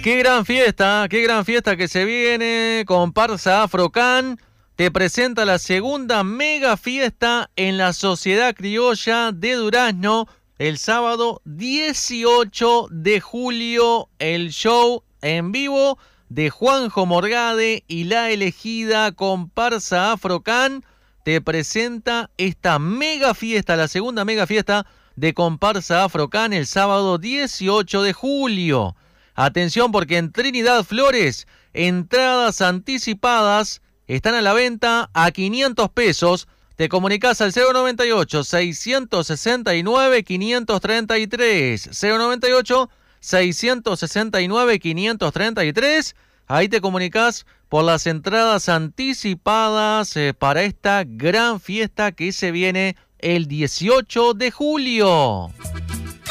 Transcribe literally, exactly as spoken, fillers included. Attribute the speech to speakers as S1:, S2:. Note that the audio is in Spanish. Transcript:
S1: Qué gran fiesta, qué gran fiesta que se viene. Comparsa Afrocan te presenta la segunda mega fiesta en la Sociedad Criolla de Durazno el sábado dieciocho de julio. El show en vivo de Juanjo Morgade y la elegida Comparsa Afrocan te presenta esta mega fiesta, la segunda mega fiesta de Comparsa Afrocan el sábado dieciocho de julio. Atención, porque en Trinidad Flores, entradas anticipadas están a la venta a quinientos pesos. Te comunicas al cero noventa y ocho, seiscientos sesenta y nueve, quinientos treinta y tres. cero noventa y ocho, seiscientos sesenta y nueve, quinientos treinta y tres. Ahí te comunicas por las entradas anticipadas eh, para esta gran fiesta que se viene el dieciocho de julio.